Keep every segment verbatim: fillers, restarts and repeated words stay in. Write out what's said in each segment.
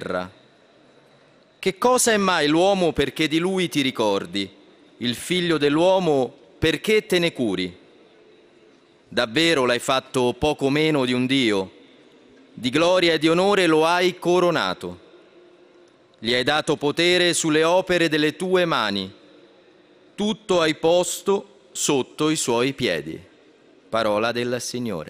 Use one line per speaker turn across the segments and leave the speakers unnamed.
terra. Che cosa è mai l'uomo perché di lui ti ricordi, il figlio dell'uomo perché te ne curi? Davvero l'hai fatto poco meno di un Dio, di gloria e di onore lo hai coronato. Gli hai dato potere sulle opere delle tue mani, tutto hai posto sotto i suoi piedi. Parola del Signore.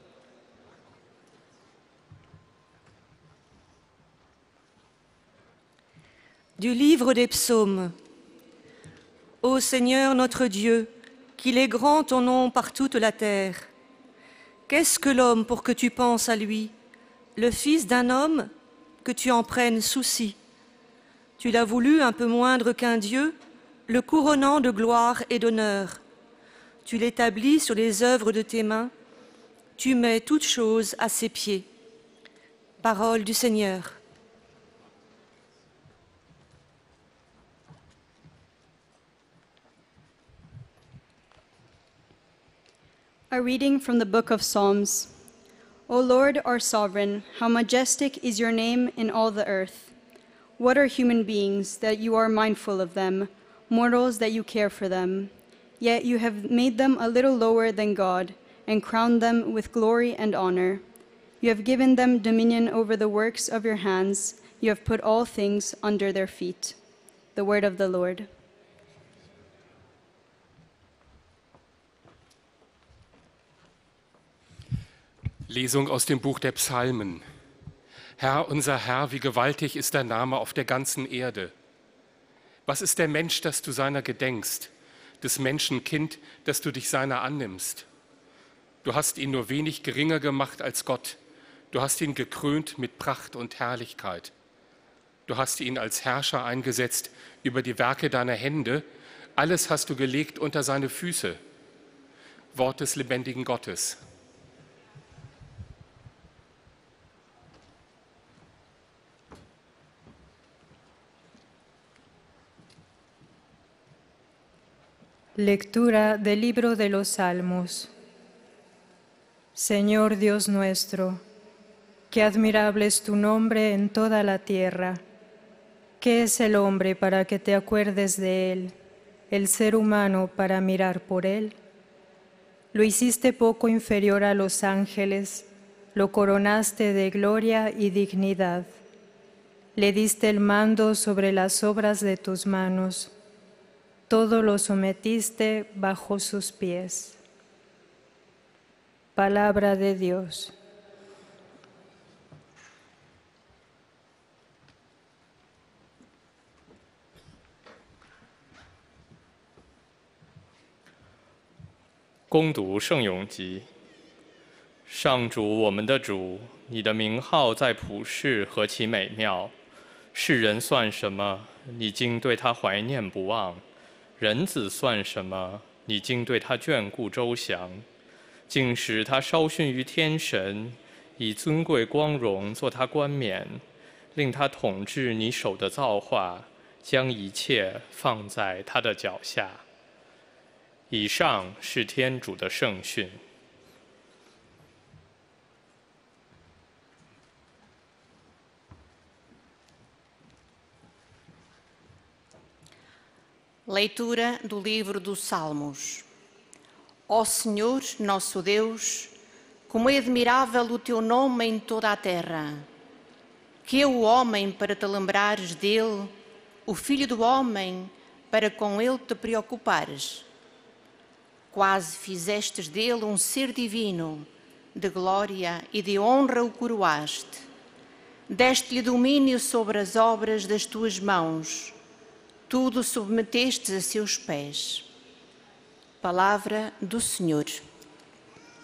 Du livre des psaumes. Ô Seigneur notre Dieu, qu'il est grand ton nom par toute la terre. Qu'est-ce que l'homme pour que tu penses à lui, le fils d'un homme que tu en prennes souci? Tu l'as voulu un peu moindre qu'un Dieu, le couronnant de gloire et d'honneur. Tu l'établis sur les œuvres de tes mains, tu mets toutes choses à ses pieds. Parole du Seigneur.
A reading from the book of Psalms. O Lord, our sovereign, how majestic is your name in all the earth. What are human beings that you are mindful of them, mortals that you care for them? Yet you have made them a little lower than God and crowned them with glory and honor. You have given them dominion over the works of your hands. You have put all things under their feet. The word of the Lord.
Lesung aus dem Buch der Psalmen. Herr, unser Herr, wie gewaltig ist dein Name auf der ganzen Erde. Was ist der Mensch, dass du seiner gedenkst, des Menschen Kind, dass du dich seiner annimmst? Du hast ihn nur wenig geringer gemacht als Gott. Du hast ihn gekrönt mit Pracht und Herrlichkeit. Du hast ihn als Herrscher eingesetzt über die Werke deiner Hände. Alles hast du gelegt unter seine Füße. Wort des lebendigen Gottes.
Lectura del libro de los Salmos. Señor Dios nuestro, qué admirable es tu nombre en toda la tierra. ¿Qué es el hombre para que te acuerdes de él, el ser humano para mirar por él? Lo hiciste poco inferior a los ángeles, lo coronaste de gloria y dignidad. Le diste el mando sobre las obras de tus manos. Todo lo sometiste bajo sus pies. Palabra de Dios.
《恭读圣咏集》。上主，我们的主，你的名号在普世何其美妙！世人算什么？你竟对他怀念不忘。人子算什么？你竟对他眷顾周详，竟使他稍逊于天神，以尊贵光荣做他冠冕，令他统治你手的造化，将一切放在他的脚下。以上是天主的圣训。
Leitura do livro dos Salmos. Ó Senhor, nosso Deus, como é admirável o teu nome em toda a terra. Que é o homem para te lembrares dele, o filho do homem para com ele te preocupares. Quase fizestes dele um ser divino, de glória e de honra o coroaste. Deste-lhe domínio sobre as obras das tuas mãos. Tudo submetestes a seus pés. Palavra do Senhor.